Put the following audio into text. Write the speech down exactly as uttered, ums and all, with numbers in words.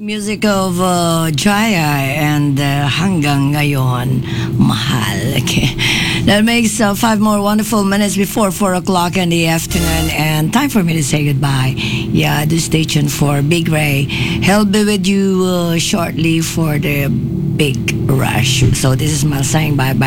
Music of uh, Jaya and uh, hanggang ngayon, mahal. Okay. That makes uh, five more wonderful minutes before four o'clock in the afternoon, and time for me to say goodbye. Yeah, do stay tuned for Big Ray. He'll be with you uh, shortly for the big rush. So this is Mal saying bye bye.